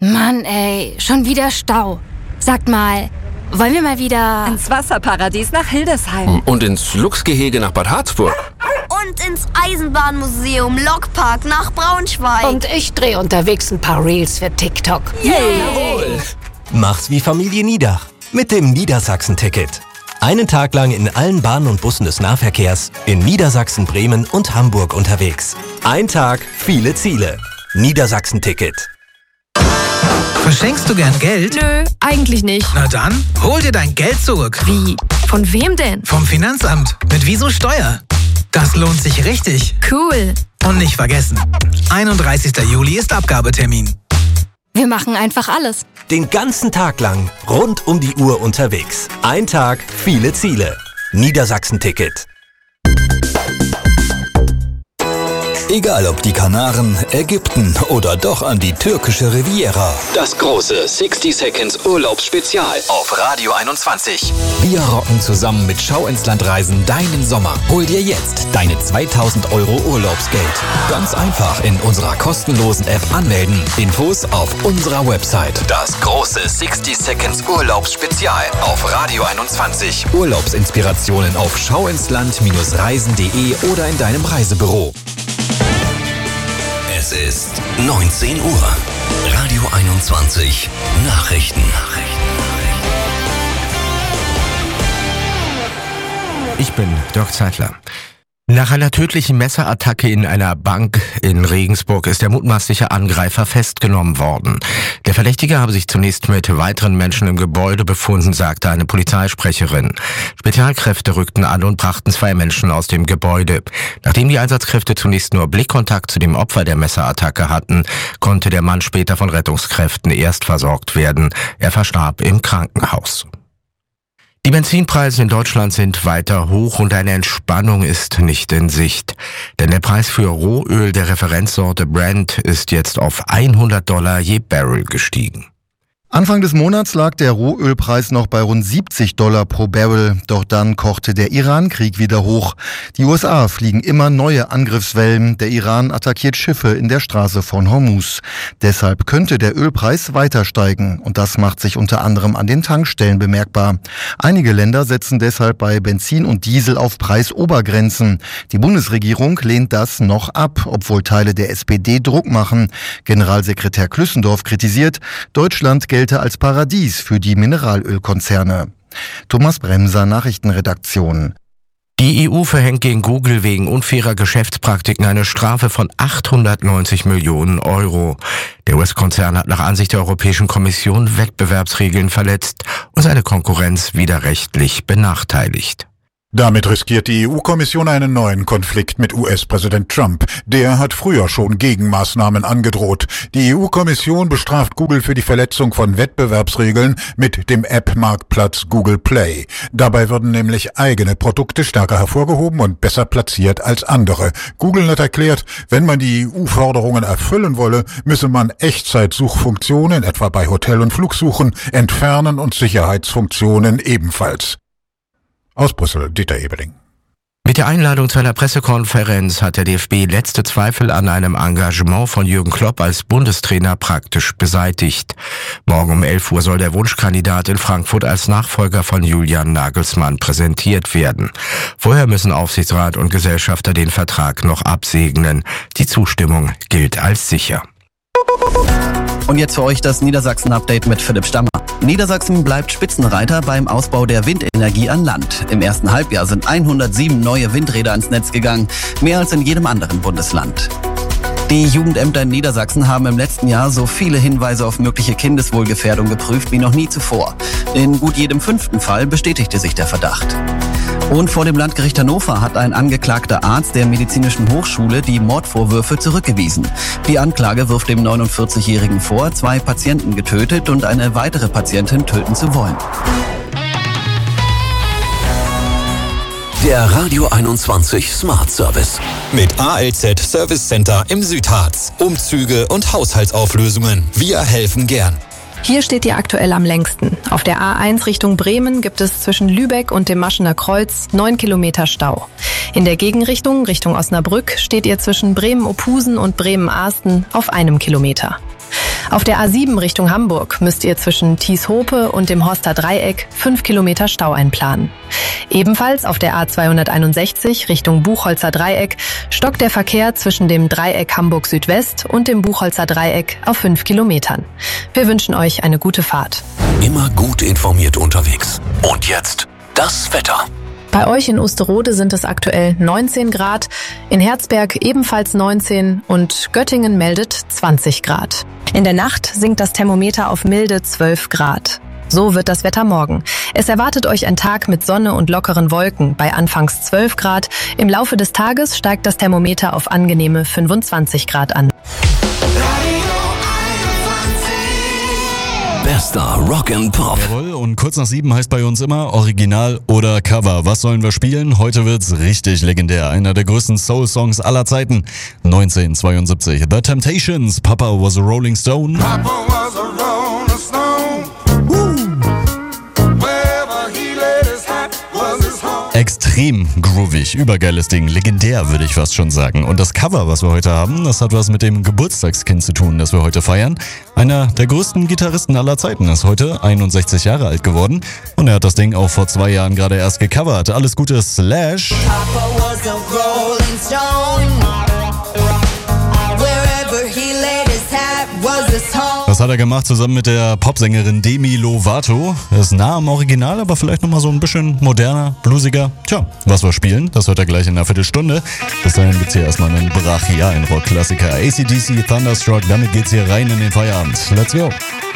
Mann, ey, schon wieder Stau. Sagt mal, wollen wir mal wieder... ins Wasserparadies nach Hildesheim. Und ins Luchsgehege nach Bad Harzburg. Und ins Eisenbahnmuseum Lokpark nach Braunschweig. Und ich drehe unterwegs ein paar Reels für TikTok. Jawohl! Mach's wie Familie Niedach mit dem Niedersachsen-Ticket. Einen Tag lang in allen Bahnen und Bussen des Nahverkehrs in Niedersachsen, Bremen und Hamburg unterwegs. Ein Tag, viele Ziele. Niedersachsen-Ticket. Verschenkst du gern Geld? Nö, eigentlich nicht. Na dann, hol dir dein Geld zurück. Wie? Von wem denn? Vom Finanzamt. Mit Wieso Steuer. Das lohnt sich richtig. Cool. Und nicht vergessen, 31. Juli ist Abgabetermin. Wir machen einfach alles. Den ganzen Tag lang rund um die Uhr unterwegs. Ein Tag, viele Ziele. Niedersachsen-Ticket. Egal ob die Kanaren, Ägypten oder doch an die türkische Riviera. Das große 60 Seconds Urlaubsspezial auf Radio 21. Wir rocken zusammen mit Schau ins Land Reisen deinen Sommer. Hol dir jetzt deine 2000 € Urlaubsgeld. Ganz einfach in unserer kostenlosen App anmelden. Infos auf unserer Website. Das große 60 Seconds Urlaubsspezial auf Radio 21. Urlaubsinspirationen auf schauinsland-reisen.de oder in deinem Reisebüro. Es ist 19 Uhr. Radio 21 Nachrichten. Ich bin Dirk Zeitler. Nach einer tödlichen Messerattacke in einer Bank in Regensburg ist der mutmaßliche Angreifer festgenommen worden. Der Verdächtige habe sich zunächst mit weiteren Menschen im Gebäude befunden, sagte eine Polizeisprecherin. Spezialkräfte rückten an und brachten 2 Menschen aus dem Gebäude. Nachdem die Einsatzkräfte zunächst nur Blickkontakt zu dem Opfer der Messerattacke hatten, konnte der Mann später von Rettungskräften erst versorgt werden. Er verstarb im Krankenhaus. Die Benzinpreise in Deutschland sind weiter hoch und eine Entspannung ist nicht in Sicht. Denn der Preis für Rohöl der Referenzsorte Brent ist jetzt auf $100 je Barrel gestiegen. Anfang des Monats lag der Rohölpreis noch bei rund $70 pro Barrel. Doch dann kochte der Iran-Krieg wieder hoch. Die USA fliegen immer neue Angriffswellen. Der Iran attackiert Schiffe in der Straße von Hormuz. Deshalb könnte der Ölpreis weiter steigen. Und das macht sich unter anderem an den Tankstellen bemerkbar. Einige Länder setzen deshalb bei Benzin und Diesel auf Preisobergrenzen. Die Bundesregierung lehnt das noch ab, obwohl Teile der SPD Druck machen. Generalsekretär Klüssendorf kritisiert, Deutschland gelte als Paradies für die Mineralölkonzerne. Thomas Bremser, Nachrichtenredaktion. Die EU verhängt gegen Google wegen unfairer Geschäftspraktiken eine Strafe von 890 Millionen €. Der US-Konzern hat nach Ansicht der Europäischen Kommission Wettbewerbsregeln verletzt und seine Konkurrenz widerrechtlich benachteiligt. Damit riskiert die EU-Kommission einen neuen Konflikt mit US-Präsident Trump. Der hat früher schon Gegenmaßnahmen angedroht. Die EU-Kommission bestraft Google für die Verletzung von Wettbewerbsregeln mit dem App-Marktplatz Google Play. Dabei würden nämlich eigene Produkte stärker hervorgehoben und besser platziert als andere. Google hat erklärt, wenn man die EU-Forderungen erfüllen wolle, müsse man Echtzeitsuchfunktionen, etwa bei Hotel- und Flugsuchen, entfernen und Sicherheitsfunktionen ebenfalls. Aus Brüssel, Dieter Ebeling. Mit der Einladung zu einer Pressekonferenz hat der DFB letzte Zweifel an einem Engagement von Jürgen Klopp als Bundestrainer praktisch beseitigt. Morgen um 11 Uhr soll der Wunschkandidat in Frankfurt als Nachfolger von Julian Nagelsmann präsentiert werden. Vorher müssen Aufsichtsrat und Gesellschafter den Vertrag noch absegnen. Die Zustimmung gilt als sicher. Und jetzt für euch das Niedersachsen-Update mit Philipp Stammer. Niedersachsen bleibt Spitzenreiter beim Ausbau der Windenergie an Land. Im ersten Halbjahr sind 107 neue Windräder ans Netz gegangen, mehr als in jedem anderen Bundesland. Die Jugendämter in Niedersachsen haben im letzten Jahr so viele Hinweise auf mögliche Kindeswohlgefährdung geprüft wie noch nie zuvor. In gut jedem 5. Fall bestätigte sich der Verdacht. Und vor dem Landgericht Hannover hat ein angeklagter Arzt der Medizinischen Hochschule die Mordvorwürfe zurückgewiesen. Die Anklage wirft dem 49-Jährigen vor, 2 Patienten getötet und eine weitere Patientin töten zu wollen. Der Radio 21 Smart Service. Mit ALZ Service Center im Südharz. Umzüge und Haushaltsauflösungen. Wir helfen gern. Hier steht ihr aktuell am längsten. Auf der A1 Richtung Bremen gibt es zwischen Lübeck und dem Maschener Kreuz 9 Kilometer Stau. In der Gegenrichtung, Richtung Osnabrück, steht ihr zwischen Bremen-Ophusen und Bremen-Ahsten auf 1 Kilometer. Auf der A7 Richtung Hamburg müsst ihr zwischen Thieshope und dem Horster Dreieck 5 Kilometer Stau einplanen. Ebenfalls auf der A261 Richtung Buchholzer Dreieck stockt der Verkehr zwischen dem Dreieck Hamburg Südwest und dem Buchholzer Dreieck auf 5 Kilometern. Wir wünschen euch eine gute Fahrt. Immer gut informiert unterwegs. Und jetzt das Wetter. Bei euch in Osterode sind es aktuell 19 Grad, in Herzberg ebenfalls 19 und Göttingen meldet 20 Grad. In der Nacht sinkt das Thermometer auf milde 12 Grad. So wird das Wetter morgen. Es erwartet euch ein Tag mit Sonne und lockeren Wolken bei anfangs 12 Grad. Im Laufe des Tages steigt das Thermometer auf angenehme 25 Grad an. Bester Rock and Pop. Jawohl, und kurz nach 7 heißt bei uns immer Original oder Cover. Was sollen wir spielen? Heute wird's richtig legendär. Einer der größten Soul-Songs aller Zeiten. 1972. The Temptations. Papa was a Rolling Stone. Papa was a Rolling Stone. Wherever he laid his hat was his home. Extrem groovig, übergeiles Ding, legendär würde ich fast schon sagen. Und das Cover, was wir heute haben, das hat was mit dem Geburtstagskind zu tun, das wir heute feiern. Einer der größten Gitarristen aller Zeiten ist heute 61 Jahre alt geworden und er hat das Ding auch vor 2 Jahren gerade erst gecovert. Alles Gute, Slash. Papa was a Rolling Stone. Wherever he laid his hat was his home. Das hat er gemacht zusammen mit der Popsängerin Demi Lovato. Ist nah am Original, aber vielleicht nochmal so ein bisschen moderner, bluesiger. Tja, was wir spielen, das hört er gleich in einer Viertelstunde. Bis dahin gibt's hier erstmal einen brachialen Rockklassiker. AC/DC, Thunderstruck, damit geht's hier rein in den Feierabend. Let's go!